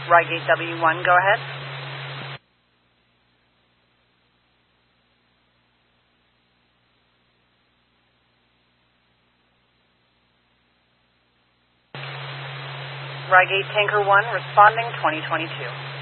Rygate W1, go ahead. Rygate Tanker 1, responding 2022.